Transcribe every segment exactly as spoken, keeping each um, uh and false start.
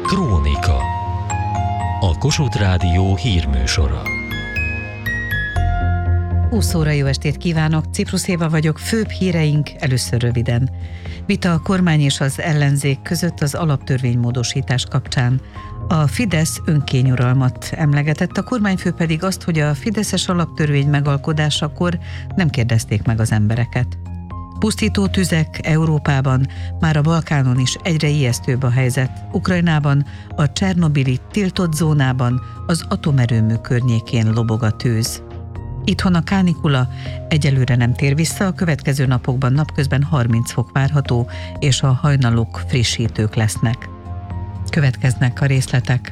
Krónika. A Kossuth Rádió hírműsora. húsz óra jó estét kívánok, Ciprus Éva vagyok, főbb híreink először röviden. Vita a kormány és az ellenzék között az alaptörvénymódosítás kapcsán. A Fidesz önkényuralmat emlegetett, a kormányfő pedig azt, hogy a fideszes alaptörvény megalkotásakor nem kérdezték meg az embereket. Pusztító tüzek Európában, már a Balkánon is egyre ijesztőbb a helyzet. Ukrajnában, a Csernobili tiltott zónában, az atomerőmű környékén lobog a tűz. Itthon a kánikula egyelőre nem tér vissza, a következő napokban napközben harminc fok várható, és a hajnalok frissítők lesznek. Következnek a részletek.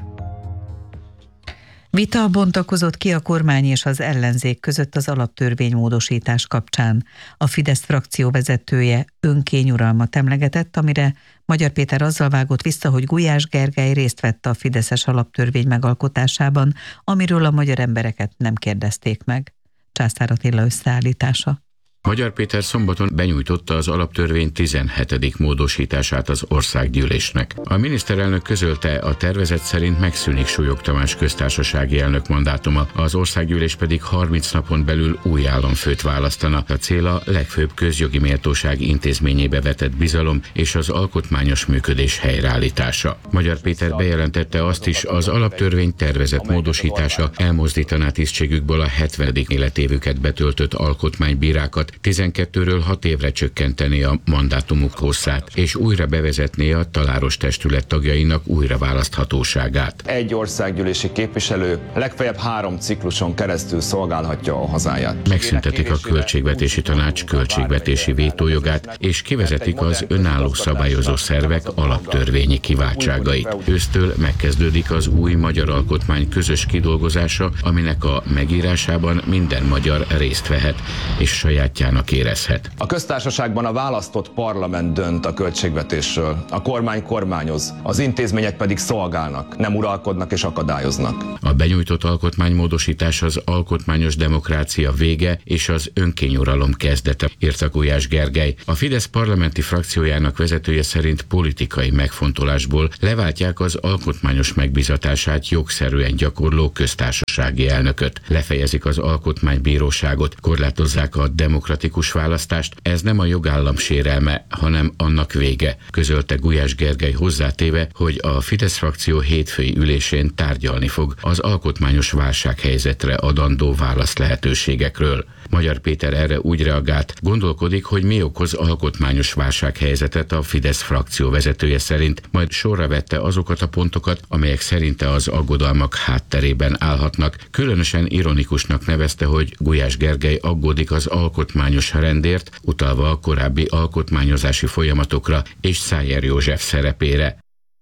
Vita bontakozott ki a kormány és az ellenzék között az alaptörvénymódosítás kapcsán. A Fidesz frakció vezetője önkényuralmat emlegetett, amire Magyar Péter azzal vágott vissza, hogy Gulyás Gergely részt vett a fideszes alaptörvény megalkotásában, amiről a magyar embereket nem kérdezték meg. Császár Attila összeállítása. Magyar Péter szombaton benyújtotta az alaptörvény tizenhetedik módosítását az országgyűlésnek. A miniszterelnök közölte, a tervezet szerint megszűnik Súlyog Tamás köztársasági elnök mandátuma, az országgyűlés pedig harminc napon belül új államfőt választana. A cél a legfőbb közjogi méltóság intézményébe vetett bizalom és az alkotmányos működés helyreállítása. Magyar Péter bejelentette azt is, az alaptörvény tervezett módosítása elmozdítaná tisztségükből a hetvenedik életévüket betöltött alkotmánybírákat, tizenkettőről hat évre csökkenteni a mandátumuk hosszát, és újra bevezetné a taláros testület tagjainak újraválaszthatóságát. Egy országgyűlési képviselő legfeljebb három cikluson keresztül szolgálhatja a hazáját. Megszüntetik a Költségvetési Tanács költségvetési vétójogát, és kivezetik az önálló szabályozó szervek alaptörvényi kiváltságait. Ősztől megkezdődik az új magyar alkotmány közös kidolgozása, aminek a megírásában minden magyar részt vehet, és saját érezhet. A köztársaságban a választott parlament dönt a költségvetésről, a kormány kormányoz, az intézmények pedig szolgálnak, nem uralkodnak és akadályoznak. A benyújtott alkotmánymódosítás az alkotmányos demokrácia vége és az önkényuralom kezdete, írta Gulyás Gergely. A Fidesz parlamenti frakciójának vezetője szerint politikai megfontolásból leváltják az alkotmányos megbízatását jogszerűen gyakorló köztársasági elnököt. Lefejezik az alkotmánybíróságot, korlátozzák a demokratikus választást, ez nem a jogállam sérelme, hanem annak vége, közölte Gulyás Gergely hozzátéve, hogy a Fidesz frakció hétfői ülésén tárgyalni fog az alkotmányos válsághelyzetre adandó válasz lehetőségekről. Magyar Péter erre úgy reagált, gondolkodik, hogy mi okoz alkotmányos válsághelyzetet a Fidesz frakció vezetője szerint, majd sorra vette azokat a pontokat, amelyek szerinte az aggodalmak hátterében állhatnak. Különösen ironikusnak nevezte, hogy Gulyás Gergely aggódik az alkotmányos rendért, utalva a korábbi alkotmányozási folyamatokra és Szájer József szerepére.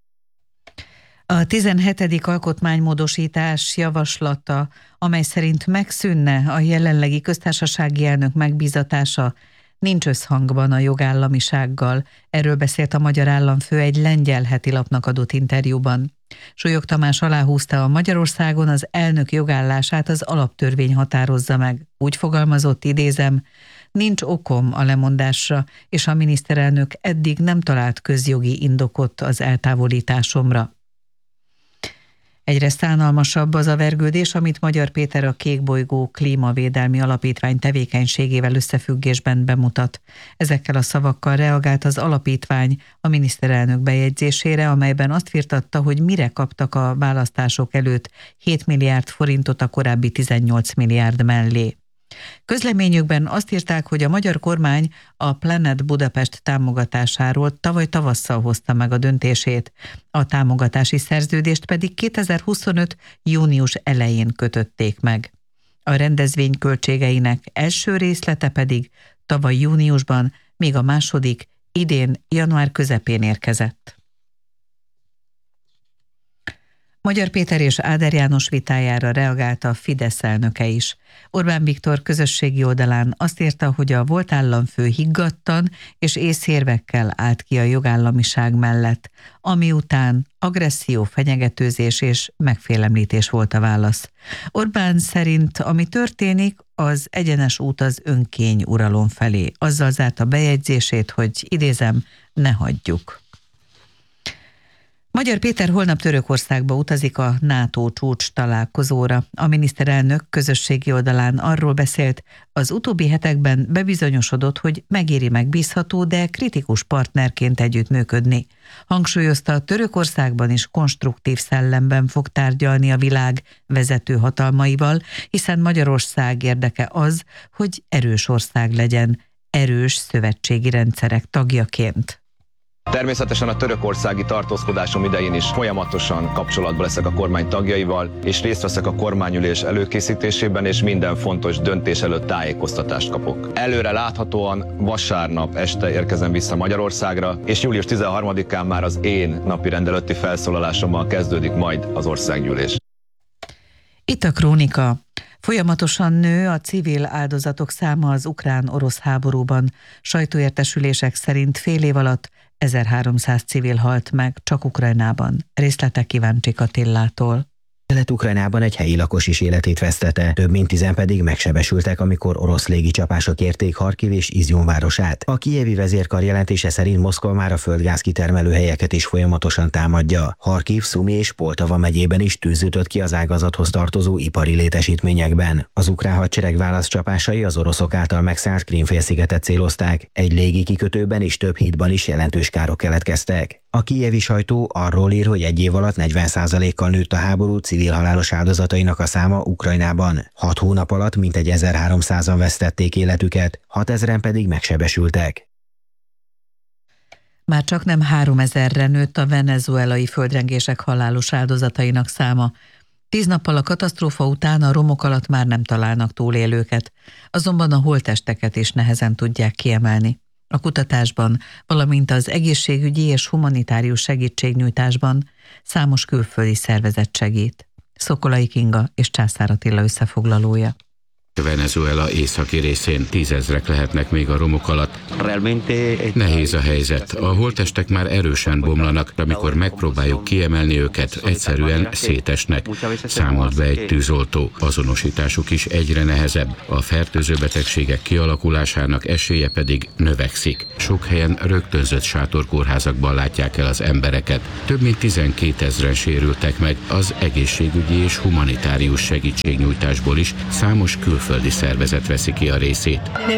A tizenhetedik alkotmánymódosítás javaslata, amely szerint megszűnne a jelenlegi köztársasági elnök megbízatása, nincs összhangban a jogállamisággal. Erről beszélt a magyar államfő egy lengyel heti lapnak adott interjúban. Súlyog Tamás aláhúzta, a Magyarországon az elnök jogállását az alaptörvény határozza meg. Úgy fogalmazott, idézem, nincs okom a lemondásra, és a miniszterelnök eddig nem talált közjogi indokot az eltávolításomra. Egyre szánalmasabb az a vergődés, amit Magyar Péter a Kékbolygó Klímavédelmi Alapítvány tevékenységével összefüggésben bemutat. Ezekkel a szavakkal reagált az alapítvány a miniszterelnök bejegyzésére, amelyben azt firtatta, hogy mire kaptak a választások előtt hét milliárd forintot a korábbi tizennyolc milliárd mellé. Közleményükben azt írták, hogy a magyar kormány a Planet Budapest támogatásáról tavaly tavasszal hozta meg a döntését, a támogatási szerződést pedig kétezer-huszonöt június elején kötötték meg. A rendezvény költségeinek első részlete pedig tavaly júniusban, míg a második idén január közepén érkezett. Magyar Péter és Áder János vitájára reagált a Fidesz elnöke is. Orbán Viktor közösségi oldalán azt írta, hogy a volt államfő higgadtan és észérvekkel állt ki a jogállamiság mellett, ami után agresszió, fenyegetőzés és megfélemlítés volt a válasz. Orbán szerint, ami történik, az egyenes út az önkény uralom felé. Azzal zárta bejegyzését, hogy idézem, ne hagyjuk. Magyar Péter holnap Törökországba utazik a NATO csúcs találkozóra. A miniszterelnök közösségi oldalán arról beszélt, az utóbbi hetekben bebizonyosodott, hogy megéri megbízható, de kritikus partnerként együttműködni. Hangsúlyozta, Törökországban is konstruktív szellemben fog tárgyalni a világ vezető hatalmaival, hiszen Magyarország érdeke az, hogy erős ország legyen, erős szövetségi rendszerek tagjaként. Természetesen a törökországi tartózkodásom idején is folyamatosan kapcsolatban leszek a kormány tagjaival, és részt veszek a kormányülés előkészítésében, és minden fontos döntés előtt tájékoztatást kapok. Előre láthatóan vasárnap este érkezem vissza Magyarországra, és július tizenharmadikán már az én napirend előtti felszólalásommal kezdődik majd az országgyűlés. Itt a krónika. Folyamatosan nő a civil áldozatok száma az ukrán-orosz háborúban. Sajtóértesülések szerint fél év alatt ezerháromszáz civil halt meg csak Ukrajnában. Részletek Kíváncsik Attillától. Kelet-Ukrajnában egy helyi lakos is életét vesztette, több mint tizen pedig megsebesültek, amikor orosz légicsapások érték Harkiv és Izjum városát. A kijevi vezérkar jelentése szerint Moszkva már a földgáz kitermelő helyeket is folyamatosan támadja. Harkiv, Szumi és Poltava megyében is tűz ütött ki az ágazathoz tartozó ipari létesítményekben. Az ukrán hadsereg válaszcsapásai az oroszok által megszállt Krím-félszigetet célozták. Egy légi kikötőben és több hídban is jelentős károk keletkeztek. A kijevi sajtó arról ír, hogy egy év alatt negyven százalékkal nőtt a háború civil halálos áldozatainak a száma Ukrajnában. Hat hónap alatt mintegy ezerháromszázan vesztették életüket, hatezren pedig megsebesültek. Már csak nem háromezerre nőtt a venezuelai földrengések halálos áldozatainak száma. Tíz nappal a katasztrófa után a romok alatt már nem találnak túlélőket, azonban a holttesteket is nehezen tudják kiemelni. A kutatásban, valamint az egészségügyi és humanitárius segítségnyújtásban számos külföldi szervezet segít. Szokolai Kinga és Császár Attila összefoglalója. Venezuela északi részén tízezrek lehetnek még a romok alatt. Nehéz a helyzet. A holttestek már erősen bomlanak, amikor megpróbáljuk kiemelni őket, egyszerűen szétesnek. Számolt be egy tűzoltó. Azonosításuk is egyre nehezebb. A fertőző betegségek kialakulásának esélye pedig növekszik. Sok helyen rögtönzött sátorkórházakban látják el az embereket. Több mint tizenkétezren sérültek meg, az egészségügyi és humanitárius segítségnyújtásból is számos külföldi Külföldi szervezet veszi ki a részét.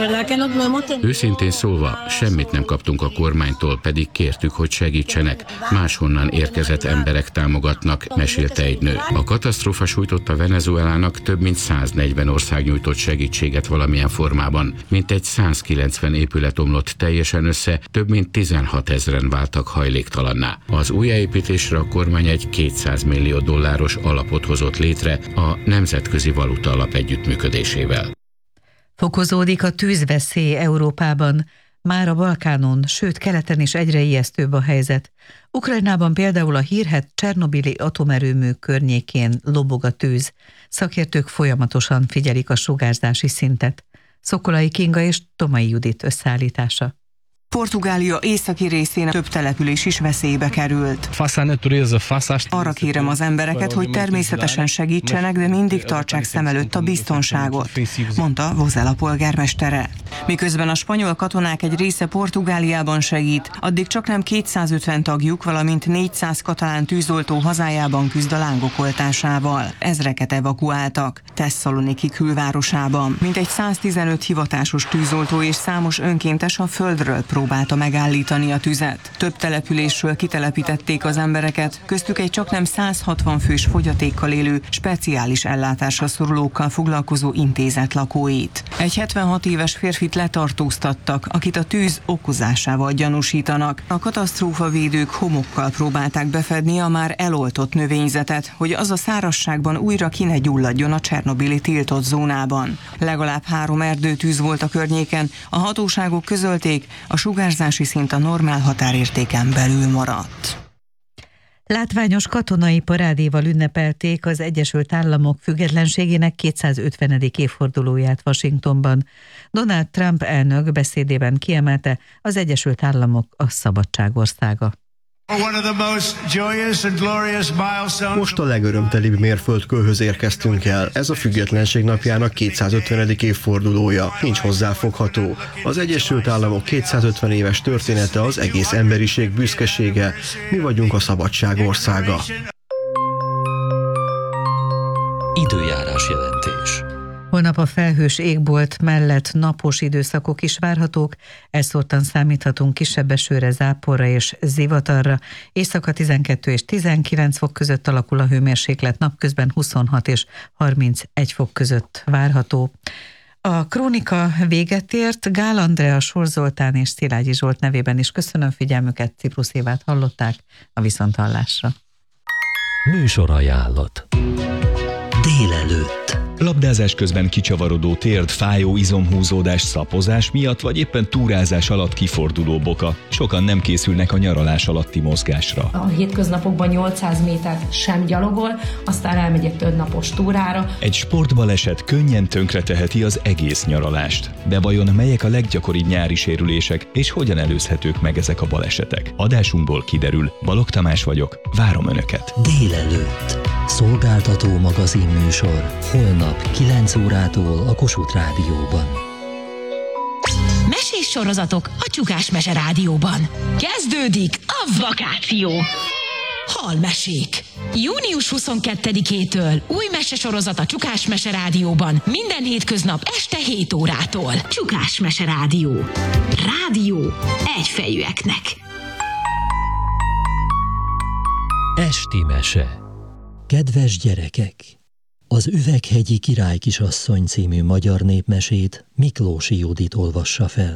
Őszintén szólva, semmit nem kaptunk a kormánytól, pedig kértük, hogy segítsenek. Máshonnan érkezett emberek támogatnak, mesélte egy nő. A katasztrófa sújtotta Venezuelának több mint száznegyven ország nyújtott segítséget valamilyen formában. Mintegy százkilencven épület omlott teljesen össze, több mint tizenhatezren váltak hajléktalanná. Az újjáépítésre a kormány egy kétszáz millió dolláros alapot hozott létre a Nemzetközi Valuta Alap együttműködésével. Fokozódik a tűzveszély Európában, már a Balkánon, sőt keleten is egyre ijesztőbb a helyzet. Ukrajnában például a hírhedt Csernobili atomerőmű környékén lobog a tűz. Szakértők folyamatosan figyelik a sugárzási szintet. Szokolai Kinga és Tomai Judit összeállítása. Portugália északi részén több település is veszélybe került. Arra kérem az embereket, hogy természetesen segítsenek, de mindig tartsák szem előtt a biztonságot, mondta Vozela polgármestere. Miközben a spanyol katonák egy része Portugáliában segít, addig csaknem kétszázötven tagjuk, valamint négyszáz katalán tűzoltó hazájában küzd a lángok oltásával. Ezreket evakuáltak Tesszaloniki külvárosában. Mintegy száztizenöt hivatásos tűzoltó és számos önkéntes a földről próbálta megállítani a tüzet. Több településről kitelepítették az embereket, köztük egy csaknem száz hatvan fős fogyatékkal élő, speciális ellátásra szorulókkal foglalkozó intézet lakóit. Egy hetvenhat éves férfit letartóztattak, akit a tűz okozásával gyanúsítanak. A katasztrófavédők homokkal próbálták befedni a már eloltott növényzetet, hogy az a szárazságban újra ki ne gyulladjon a csernobili tiltott zónában. Legalább három erdőtűz volt a környéken, a hatóságok közölték, a sugárzási szint a normál határértéken belül maradt. Látványos katonai parádéval ünnepelték az Egyesült Államok függetlenségének kétszázötvenedik évfordulóját Washingtonban. Donald Trump elnök beszédében kiemelte, az Egyesült Államok a szabadság országa. Most a legörömtelibb mérföldkőhöz érkeztünk el. Ez a Függetlenség napjának kétszázötvenedik évfordulója. Nincs hozzáfogható. Az Egyesült Államok kétszázötven éves története az egész emberiség büszkesége. Mi vagyunk a szabadság országa. Időjárás jelentés. Holnap a felhős égbolt mellett napos időszakok is várhatók, elszórtan számíthatunk kisebb esőre, záporra és zivatarra. Éjszaka tizenkettő és tizenkilenc fok között alakul a hőmérséklet, napközben huszonhat és harmincegy fok között várható. A krónika véget ért, Gál Andrea, Sor Zoltán és Szilágyi Zsolt nevében is köszönöm figyelmüket, Ciprusz Évát hallották, a viszonthallásra. Műsorajánlat. Délelőtt. Labdázás közben kicsavarodó térd, fájó izomhúzódás, szapozás miatt, vagy éppen túrázás alatt kiforduló boka. Sokan nem készülnek a nyaralás alatti mozgásra. A hétköznapokban nyolcszáz métert sem gyalogol, aztán elmegy egy több napos túrára. Egy sportbaleset könnyen tönkreteheti az egész nyaralást. De vajon melyek a leggyakoribb nyári sérülések, és hogyan előzhetők meg ezek a balesetek? Adásunkból kiderül. Balogh Tamás vagyok, várom Önöket. Délelőtt. Szolgáltató magazin műsor. Holnap kilenc órától a Kossuth Rádióban. Mesés sorozatok a Csukás Mese Rádióban. Kezdődik a vakáció. Halmesék. június huszonkettedikétől új mesesorozat a Csukás Mese Rádióban. Minden hétköznap este hét órától. Csukás Mese Rádió. Rádió egyfejűeknek. Esti mese. Kedves gyerekek! Az Üveghegyi Királykisasszony című magyar népmesét Miklósi Judit olvassa fel.